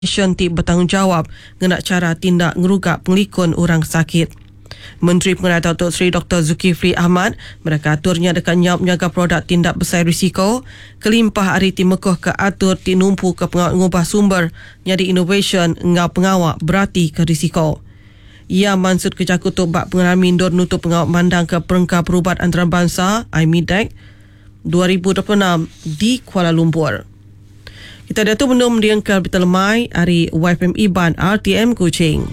ti bertanggungjawab ngenak cara tindak ngerugak pengelikun orang sakit. Menteri Pengadaan Datuk Seri Dr. Zulkifli Ahmad mereka aturnya dekat nyap menjaga produk tindak besar risiko kelimpah hari ti mekuh ke atur ti numpu ke pengawat ngubah sumber nyadi innovation ngau pengawak berarti ke risiko. Ia mansud kerja kutuk bak pengalamin dor nutup pengawat mandang ke Perengkar Perubat Antarabangsa IMEDAC 2026 di Kuala Lumpur. Kita dah tu belum diangkal berita lemai hari YFM Iban RTM Kuching.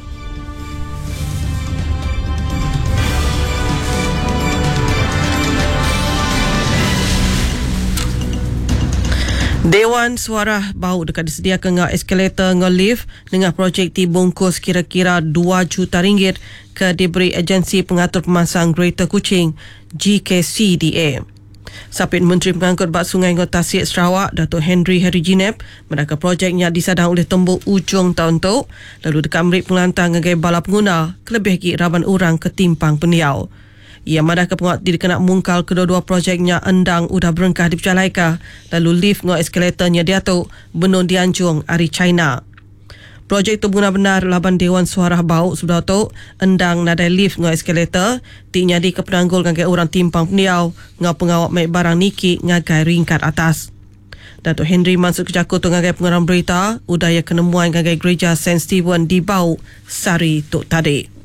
Dewan Suara Bau dekat disediakan ngau eskalator ngau lift dengan projek ti bungkus kira-kira 2 juta ringgit ke diberi agensi pengatur pemasang Greater Kuching GKCDA. Sapit Menteri Pengangkut Bak Sungai Ngau Tasik Sarawak Datuk Henry Harijinep mereka projeknya disadang oleh tembok ujung tahun tu lalu dekat merik pengelantang ngagai bala pengguna kelebih lagi raban orang ketimpang peniau. Ia madah ke penguat dikenak mungkal kedua-dua projeknya endang udah berengkah dipercalaika lalu lift ngau eskalatornya diatuk benun dianjung dari China. Projek tu benar-benar laban Dewan Suara Bau sudah tu endang nadai lift ngau eskalator ti nyadi ke penanggul ngagai orang timpang peniau ngau pengawak maik barang niki ngagai ringkat atas. Datuk Henry mansud kejakut tu ngagai pengarang berita udaya kenemuan ngagai gereja St. Stephen di Bau Sari Tok Tadi.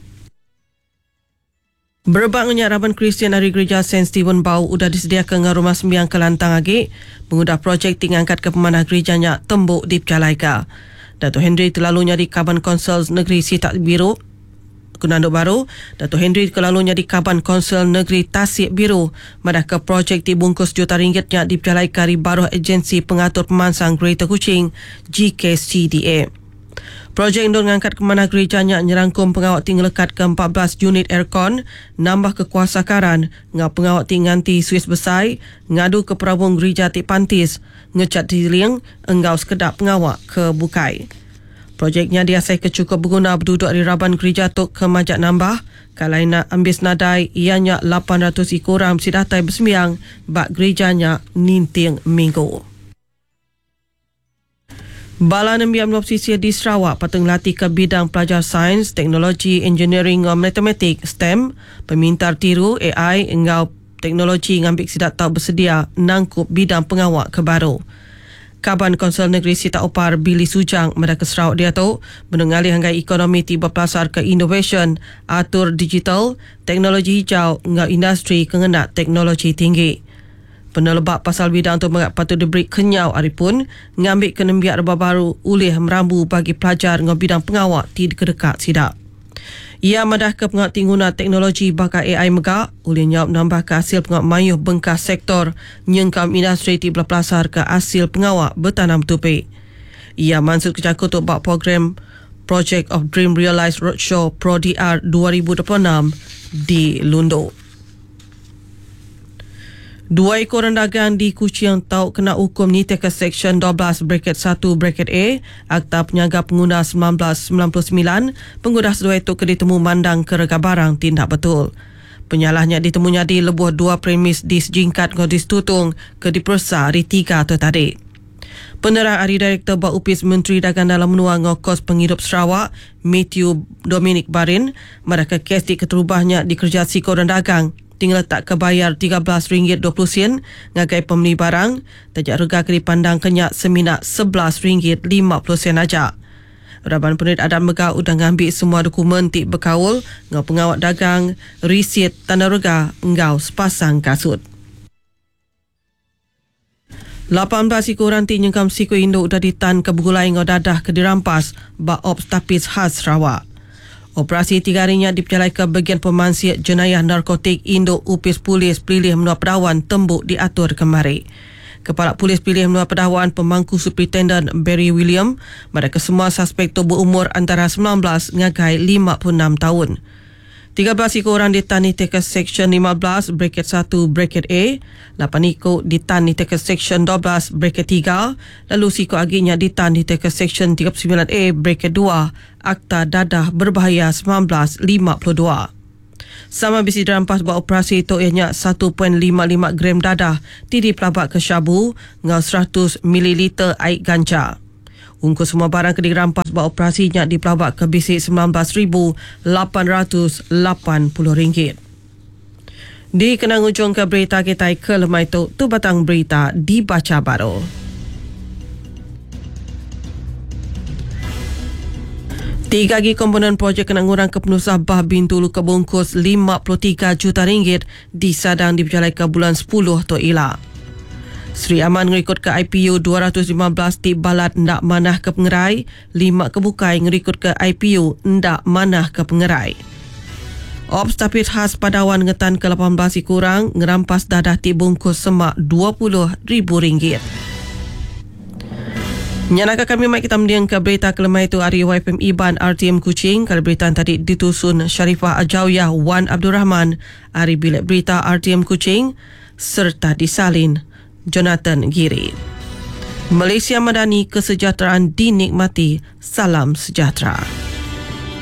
Berbaknya Raban Kristian dari Gereja St. Stephen Bau udah disediakan dengan rumah sembiang kelantang lagi mengudah projek tingangkat ke pemanah gerejanya tembok di Pecalaika. Datuk Henry terlalunya di Kaban Konsel Negeri Sitak Biru Kunanduk Baru. Datuk Henry terlalunya di Kaban Konsel Negeri Tasik Biru madah ke projek dibungkus juta ringgitnya di Pecalaika di baruh agensi pengatur pemansang Greater Kuching GKCDA. Projek indon ngangkat kemanah gerejanya nyerangkum pengawat tinggal lekat ke 14 unit aircon, nambah kekuasakaran, ngau pengawat tingganti Swiss Besai, ngadu ke perabung gereja Tik Pantis, ngecat diling, enggau sekedap pengawak ke Bukai. Projeknya diasai kecukup berguna berduduk di Raban Gereja Tok ke Majak Nambah, kalai nak ambis nadai ianya 800 ikoram sidatai bersembiang, bak gerejanya ninting minggu. Bala Nembiak Pesisir di Sarawak patut latih ke bidang pelajar sains, teknologi, engineering dan matematik STEM, pemintar tiru AI engau teknologi ngambil sidak tahu bersedia nangkup bidang pengawak ke baru. Kaban Konsel Negeri Sitak Opar Billy Sujang mereka Sarawak dia tu menengali hanggai ekonomi tiba pelasar ke innovation, atur digital, teknologi hijau engau industri kengenak teknologi tinggi. Penelebak pasal bidang tu patut diberi kenyau aripun ngambil kenembiak rebah baru oleh merambu bagi pelajar dengan bidang pengawak di kedekat sidak. Ia madah ke pengawak tingguna teknologi bakai AI megak oleh nyawab nambah ke hasil pengawak mayuh bengkas sektor nyengkam industri di belah pelasar ke hasil pengawak bertanam tupik. Ia mansud kejakut untuk bak program Project of Dream Realised Roadshow Pro DR 2026 di Lundu. 2 ekor dagang di Kuching tau kena hukum nite ke Seksyen 12 bracket 1 bracket A Akta Penyaga Pengguna 1999 pengguna sedua itu ke ditemu mandang ke rega barang tindak betul. Penyalahnya ditemunya di lebuh 2 premis di sejingkat Godis Tutung ke dipersa hari 3 tu tadi. Penerang Ahli Direktur Bak Upis Menteri Dagang Dalam Menua Ngokos Penghidup Sarawak Matthew Dominic Barin mereka kes di keterubahnya di kerja siko dan dagang tinggal tak kebayar RM13.20 ngagai pembeli barang tajak rega ke dipandang kenyak seminak RM11.50 aja. Raban Penit Adat Megah udah ngambil semua dokumen tik berkawal ngau pengawat dagang risit tanda rega ngau sepasang kasut. 18 ikoran ti nyengkam siku Indo udah ditan ke Begulai ngau dadah ke dirampas bak Ops Tapis Khas Sarawak. Operasi 3 harinya dipercayai ke bagian pemansiat jenayah narkotik Indo Upis Polis Pilih Menua Pedawan Tembuk diatur kemari. Kepala Polis Pilih Menua Pedawan Pemangku Superintendent Barry William mereka semua suspek tu berumur antara 19 ngagai 56 tahun. 13 ikoran ditani ke Seksyen 15 bracket 1 bracket A, 8 ikut ditani ke Seksyen 12 bracket 3, lalu siko aginya ditani ke Seksyen 39A bracket 2 Akta Dadah Berbahaya 1952. Sama bisi dirampas buat operasi itu ianya 1.55 gram dadah tidi pelabak ke syabu ngau 100 ml air ganja. Ungkus semua barang kena dirampas buat operasinya di pelabak ke bisik RM19,880. Di kenang ujung ke berita kita ke lemai tu batang berita dibaca baru. Tiga lagi komponen projek kenanguran kepenuh Sabah Bintulu kebungkus RM53 juta disadang diberjalai ke bulan 10 tu ila. Sri Aman ngikut ke IPU 215 di balat ndak manah ke pengerai, 5 kebukai ngikut ke IPU ndak manah ke pengerai. Ops Tapit Khas Padawan ngetan ke 18 kurang ngerampas dadah ti bungkus semak RM20,000. Nyanaka kami mai kita mendiang ke berita kelemai itu Ari YPM Iban RTM Kuching. Kalau berita tadi ditusun Sharifah Ajawiyah Wan Abdul Rahman, Ari Bilik Berita RTM Kuching serta disalin Jonathan Giri. Malaysia Madani, kesejahteraan dinikmati. Salam sejahtera.